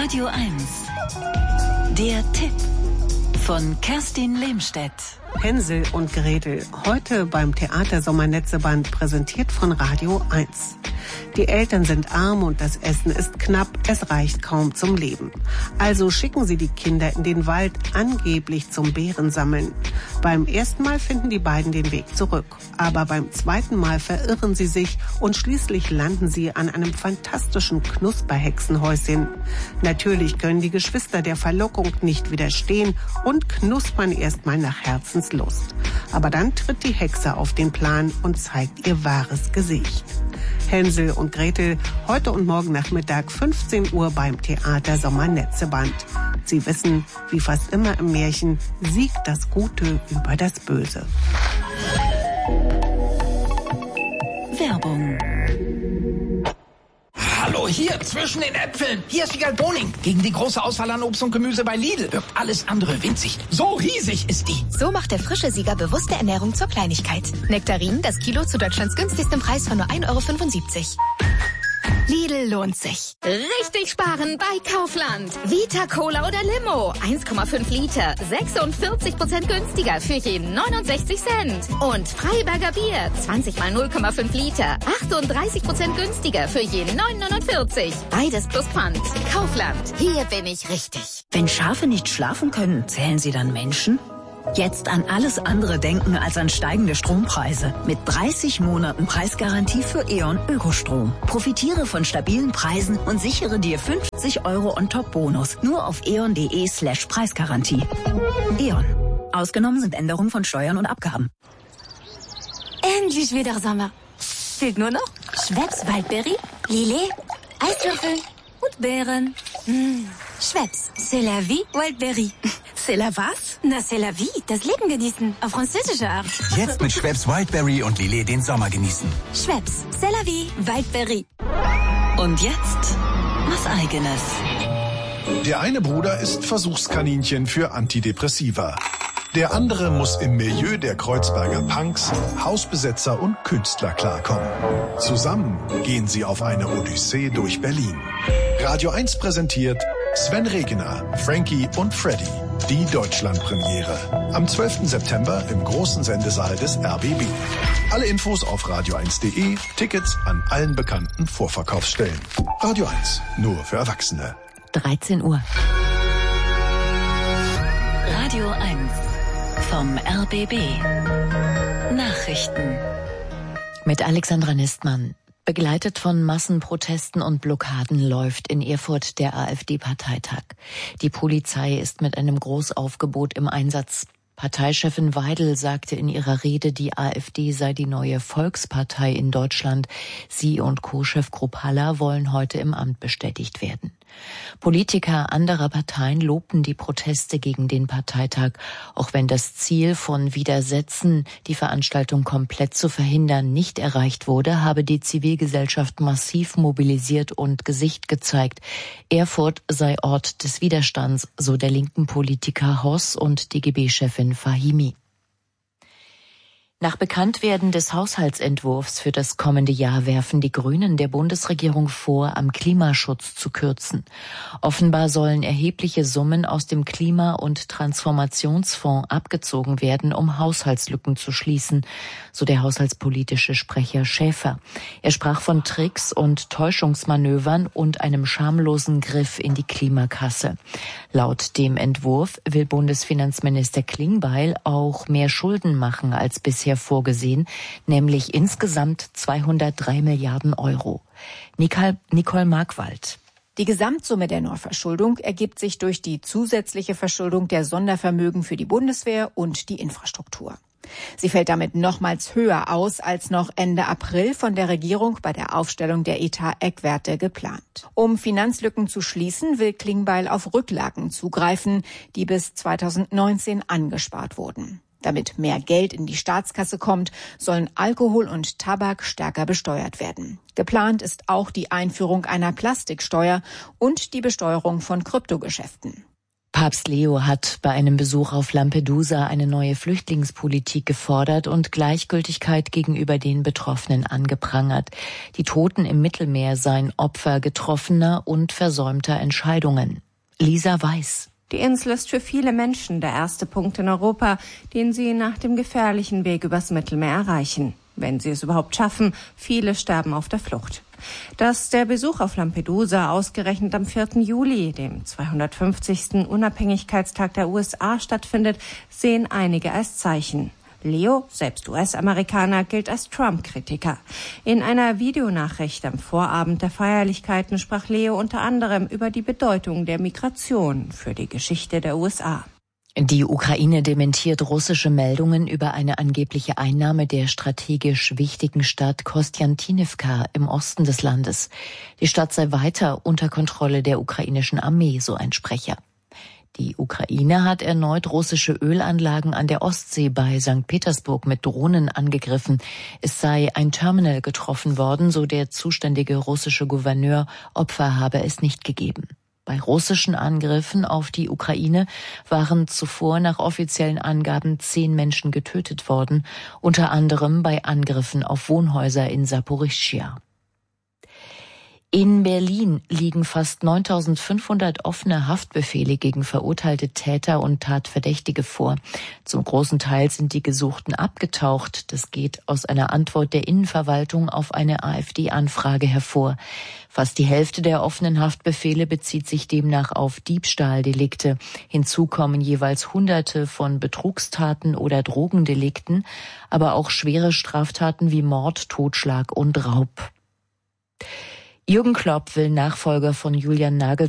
Radio 1. Der Tipp von Kerstin Lehmstedt. Hänsel und Gretel, heute beim Theater Sommernetzeband, präsentiert von Radio 1. Die Eltern sind arm und das Essen ist knapp, es reicht kaum zum Leben. Also schicken sie die Kinder in den Wald, angeblich zum Beerensammeln. Beim ersten Mal finden die beiden den Weg zurück, aber beim zweiten Mal verirren sie sich und schließlich landen sie an einem fantastischen Knusperhexenhäuschen. Natürlich können die Geschwister der Verlockung nicht widerstehen und knuspern erstmal nach Herzenslust. Aber dann tritt die Hexe auf den Plan und zeigt ihr wahres Gesicht. Hänsel und Gretel, heute und morgen Nachmittag 15 Uhr beim Theater Sommernetzeband. Sie wissen, wie fast immer im Märchen, siegt das Gute über das Böse. Werbung. Hallo, hier, zwischen den Äpfeln. Hier ist Wiegald Boning. Gegen die große Auswahl an Obst und Gemüse bei Lidl wirkt alles andere winzig. So riesig ist die. So macht der frische Sieger bewusste Ernährung zur Kleinigkeit. Nektarinen, das Kilo zu Deutschlands günstigstem Preis von nur 1,75 €. Lidl lohnt sich. Richtig sparen bei Kaufland. Vita Cola oder Limo. 1,5 Liter. 46% günstiger für jeden 69 Cent. Und Freiberger Bier. 20 mal 0,5 Liter. 38% günstiger für jeden 9,49. Beides plus Pfand. Kaufland. Hier bin ich richtig. Wenn Schafe nicht schlafen können, zählen sie dann Menschen? Jetzt an alles andere denken als an steigende Strompreise. Mit 30 Monaten Preisgarantie für E.ON Ökostrom. Profitiere von stabilen Preisen und sichere dir 50 € on top Bonus. Nur auf eon.de/Preisgarantie. E.ON. Ausgenommen sind Änderungen von Steuern und Abgaben. Endlich wieder Sommer. Fehlt nur noch Schweppes Waldberry, Lillet, Eiswürfel und Beeren. Schweppes, c'est la vie, Wildberry. C'est la was? Na, c'est la vie, das Leben genießen, auf französische Art. Jetzt mit Schweppes Wildberry und Lillet den Sommer genießen. Schweppes, c'est la vie, Wildberry. Und jetzt was Eigenes. Der eine Bruder ist Versuchskaninchen für Antidepressiva. Der andere muss im Milieu der Kreuzberger Punks, Hausbesetzer und Künstler klarkommen. Zusammen gehen sie auf eine Odyssee durch Berlin. Radio 1 präsentiert Sven Regener, Frankie und Freddy. Die Deutschlandpremiere. Am 12. September im großen Sendesaal des RBB. Alle Infos auf radio1.de, Tickets an allen bekannten Vorverkaufsstellen. Radio 1, nur für Erwachsene. 13 Uhr. Radio 1 vom RBB. Nachrichten. Mit Alexandra Nistmann. Begleitet von Massenprotesten und Blockaden läuft in Erfurt der AfD-Parteitag. Die Polizei ist mit einem Großaufgebot im Einsatz. Parteichefin Weidel sagte in ihrer Rede, die AfD sei die neue Volkspartei in Deutschland. Sie und Co-Chef Kruppalla wollen heute im Amt bestätigt werden. Politiker anderer Parteien lobten die Proteste gegen den Parteitag, auch wenn das Ziel von Widersetzen, die Veranstaltung komplett zu verhindern, nicht erreicht wurde, habe die Zivilgesellschaft massiv mobilisiert und Gesicht gezeigt. Erfurt sei Ort des Widerstands, so der linken Politiker Hoss und DGB-Chefin Fahimi. Nach Bekanntwerden des Haushaltsentwurfs für das kommende Jahr werfen die Grünen der Bundesregierung vor, am Klimaschutz zu kürzen. Offenbar sollen erhebliche Summen aus dem Klima- und Transformationsfonds abgezogen werden, um Haushaltslücken zu schließen, so der haushaltspolitische Sprecher Schäfer. Er sprach von Tricks und Täuschungsmanövern und einem schamlosen Griff in die Klimakasse. Laut dem Entwurf will Bundesfinanzminister Klingbeil auch mehr Schulden machen als bisher vorgesehen, nämlich insgesamt 203 Milliarden €. Nicole Markwald. Die Gesamtsumme der Neuverschuldung ergibt sich durch die zusätzliche Verschuldung der Sondervermögen für die Bundeswehr und die Infrastruktur. Sie fällt damit nochmals höher aus als noch Ende April von der Regierung bei der Aufstellung der Etat-Eckwerte geplant. Um Finanzlücken zu schließen, will Klingbeil auf Rücklagen zugreifen, die bis 2019 angespart wurden. Damit mehr Geld in die Staatskasse kommt, sollen Alkohol und Tabak stärker besteuert werden. Geplant ist auch die Einführung einer Plastiksteuer und die Besteuerung von Kryptogeschäften. Papst Leo hat bei einem Besuch auf Lampedusa eine neue Flüchtlingspolitik gefordert und Gleichgültigkeit gegenüber den Betroffenen angeprangert. Die Toten im Mittelmeer seien Opfer getroffener und versäumter Entscheidungen. Lisa Weiß. Die Insel ist für viele Menschen der erste Punkt in Europa, den sie nach dem gefährlichen Weg übers Mittelmeer erreichen. Wenn sie es überhaupt schaffen, viele sterben auf der Flucht. Dass der Besuch auf Lampedusa ausgerechnet am 4. Juli, dem 250. Unabhängigkeitstag der USA, stattfindet, sehen einige als Zeichen. Leo, selbst US-Amerikaner, gilt als Trump-Kritiker. In einer Videonachricht am Vorabend der Feierlichkeiten sprach Leo unter anderem über die Bedeutung der Migration für die Geschichte der USA. Die Ukraine dementiert russische Meldungen über eine angebliche Einnahme der strategisch wichtigen Stadt Kostjantinivka im Osten des Landes. Die Stadt sei weiter unter Kontrolle der ukrainischen Armee, so ein Sprecher. Die Ukraine hat erneut russische Ölanlagen an der Ostsee bei St. Petersburg mit Drohnen angegriffen. Es sei ein Terminal getroffen worden, so der zuständige russische Gouverneur. Opfer habe es nicht gegeben. Bei russischen Angriffen auf die Ukraine waren zuvor nach offiziellen Angaben 10 Menschen getötet worden, unter anderem bei Angriffen auf Wohnhäuser in Saporischschja. In Berlin liegen fast 9.500 offene Haftbefehle gegen verurteilte Täter und Tatverdächtige vor. Zum großen Teil sind die Gesuchten abgetaucht. Das geht aus einer Antwort der Innenverwaltung auf eine AfD-Anfrage hervor. Fast die Hälfte der offenen Haftbefehle bezieht sich demnach auf Diebstahldelikte. Hinzu kommen jeweils Hunderte von Betrugstaten oder Drogendelikten, aber auch schwere Straftaten wie Mord, Totschlag und Raub. Jürgen Klopp will Nachfolger von Julian Nagelsmann